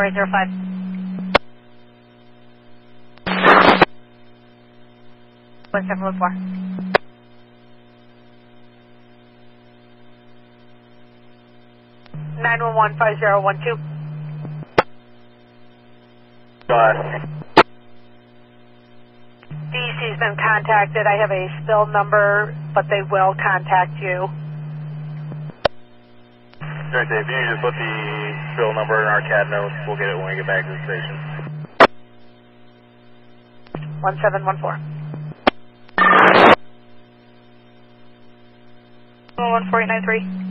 4805. 1714. 911-5012. DC's been contacted. I have a spill number, but they will contact you. Great, Dave. You just put the spill number in our CAD notes. We'll get it when we get back to the station. 1714. 14893.